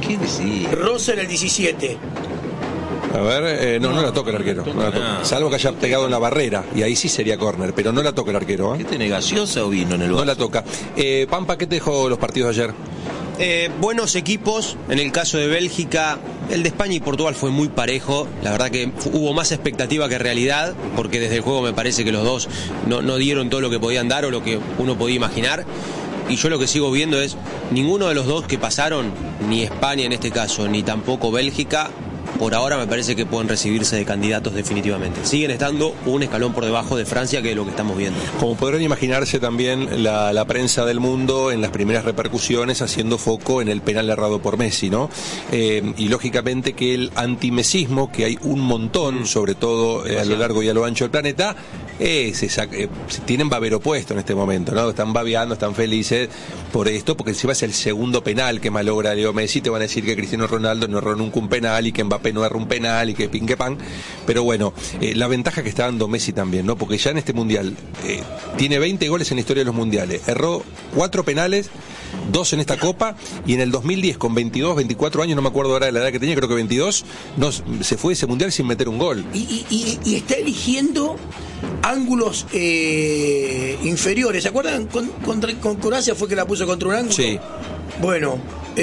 ¿Qué decís? Rosa en el 17. A ver, no la toca el arquero. No la toca. Salvo que haya pegado en la barrera, y ahí sí sería córner, pero no la toca el arquero. ¿Qué tenés, gaseosa o vino en el vaso? No la toca. Pampa, ¿qué te dejó los partidos de ayer? Buenos equipos. En el caso de Bélgica, el de España y Portugal fue muy parejo. La verdad que hubo más expectativa que realidad, porque desde el juego me parece que los dos no dieron todo lo que podían dar o lo que uno podía imaginar. Y yo lo que sigo viendo es, ninguno de los dos que pasaron, ni España en este caso, ni tampoco Bélgica, por ahora me parece que pueden recibirse de candidatos definitivamente. Siguen estando un escalón por debajo de Francia, que es lo que estamos viendo. Como podrán imaginarse también la prensa del mundo en las primeras repercusiones haciendo foco en el penal errado por Messi, ¿no? Y lógicamente que el antimesismo, que hay un montón, sobre todo a lo largo y a lo ancho del planeta, tienen babero puesto en este momento, ¿no? Están babeando, están felices por esto, porque si va a ser el segundo penal que malogra Leo Messi, te van a decir que Cristiano Ronaldo no erró nunca un penal y que Mbappé no erró un penal y que pin que pan. Pero bueno, la ventaja que está dando Messi también, ¿no? Porque ya en este mundial tiene 20 goles en la historia de los mundiales, erró 4 penales, 2 en esta Copa, y en el 2010 con 22, 24 años, no me acuerdo ahora de la edad que tenía, creo que 22, se fue de ese mundial sin meter un gol. Y está eligiendo ángulos inferiores. ¿Se acuerdan? Con Croacia fue que la puso contra un ángulo. Sí. Bueno,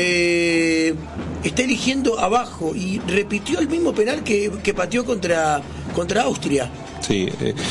está eligiendo abajo y repitió el mismo penal que pateó contra Austria. Sí,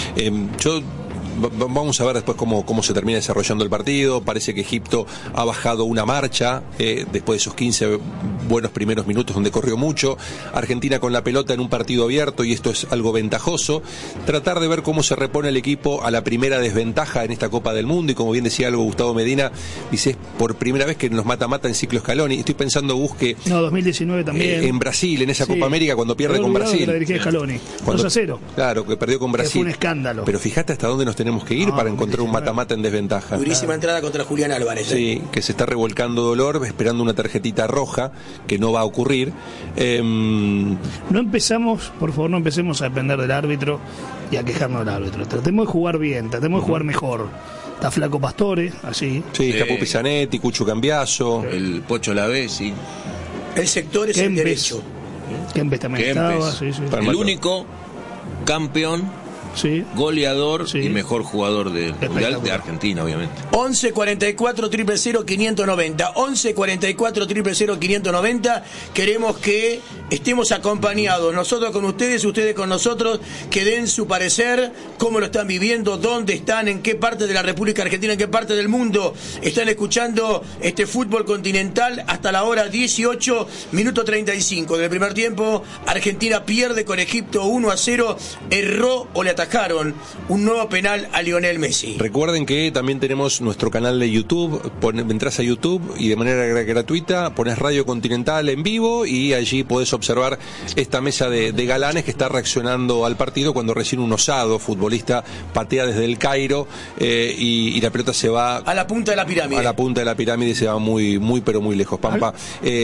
vamos a ver después cómo se termina desarrollando el partido. Parece que Egipto ha bajado una marcha después de esos 15 buenos primeros minutos donde corrió mucho. Argentina con la pelota en un partido abierto, y esto es algo ventajoso. Tratar de ver cómo se repone el equipo a la primera desventaja en esta Copa del Mundo, y como bien decía algo Gustavo Medina, dice, es por primera vez que nos mata en ciclo Scaloni. Estoy pensando, busque 2019 también en Brasil, en esa Copa América, cuando pierde con Brasil. La dirigía Scaloni, 2-0. Claro, que perdió con Brasil. Fue un escándalo. Pero fíjate hasta dónde nos tenemos que ir para encontrar un mata-mata en desventaja. Durísima entrada contra Julián Álvarez. Sí, que se está revolcando dolor, esperando una tarjetita roja, que no va a ocurrir. No empecemos a depender del árbitro y a quejarnos del árbitro. Tratemos de jugar bien, tratemos de jugar mejor. Está Flaco Pastore, así. Sí, Capu Pizanetti, Cucho Cambiaso. El Pocho Lavesi. El sector es el derecho. Kempes también estaba, sí. El único campeón, goleador y mejor jugador del Mundial de Argentina, obviamente. 11 44 000 590. 11 44 000 590. Queremos que estemos acompañados, nosotros con ustedes, ustedes con nosotros, que den su parecer, cómo lo están viviendo, dónde están, en qué parte de la República Argentina, en qué parte del mundo están escuchando este fútbol continental. Hasta la hora 18, minuto 35 del primer tiempo. Argentina pierde con Egipto 1-0. Erró o le atajaron un nuevo penal a Lionel Messi. Recuerden que también tenemos nuestro canal de YouTube. Entrás a YouTube y de manera gratuita pones Radio Continental en vivo, y allí podés observar esta mesa de galanes que está reaccionando al partido cuando recién un osado futbolista patea desde el Cairo y la pelota se va a la punta de la pirámide. A la punta de la pirámide, se va muy pero muy lejos. Pampa,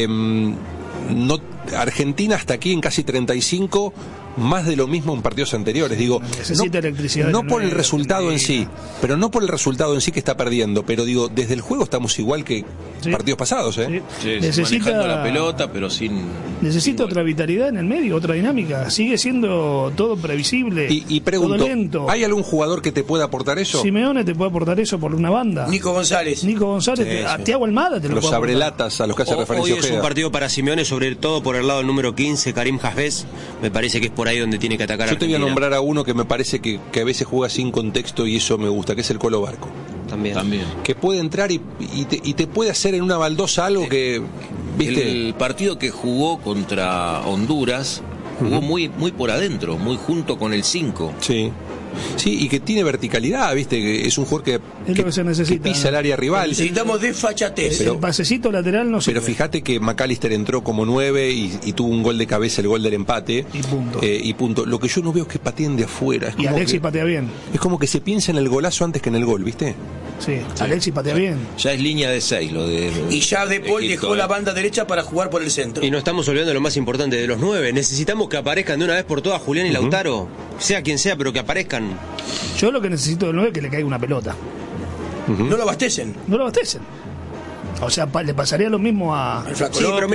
Argentina hasta aquí en casi 35, más de lo mismo en partidos anteriores. Digo, necesita electricidad, no por el resultado en sí, pero no por el resultado en sí que está perdiendo, pero digo, desde el juego estamos igual que partidos pasados, manejando la pelota, pero necesita otra vitalidad en el medio, otra dinámica. Sigue siendo todo previsible. Y pregunto, todo lento. ¿hay algún jugador que te pueda aportar eso? Simeone te puede aportar eso por una banda. Nico González, Thiago Almada te lo los puede abrelatas a los que hace referencia Hoy es un partido para Simeone, sobre todo por el lado del número 15, Karim Hafez. Me parece que es por ahí donde tiene que atacar. Yo te voy a nombrar a uno que me parece que a veces juega sin contexto, y eso me gusta, que es el Colo Barco. También. Que puede entrar y te puede hacer en una baldosa algo que, ¿viste? El partido que jugó contra Honduras jugó muy por adentro, muy junto con el 5. Sí, y que tiene verticalidad, ¿viste? Que es un jugador que se necesita, que pisa el área rival. Necesitamos desfachatez. El pasecito lateral no sirve. Pero fíjate que McAllister entró como 9 y tuvo un gol de cabeza, el gol del empate. Y punto. Lo que yo no veo es que pateen de afuera. Y Alexis patea bien. Es como que se piensa en el golazo antes que en el gol, ¿viste? Sí. Alexis patea bien. Ya es línea de 6 lo de... Y ya De Paul dejó la banda derecha para jugar por el centro. Y no estamos olvidando lo más importante de los 9. Necesitamos que aparezcan de una vez por todas Julián y Lautaro. Sea quien sea, pero que aparezcan. Yo lo que necesito del 9 es que le caiga una pelota. No lo abastecen. O sea, le pasaría lo mismo a... Al Flaco López, pero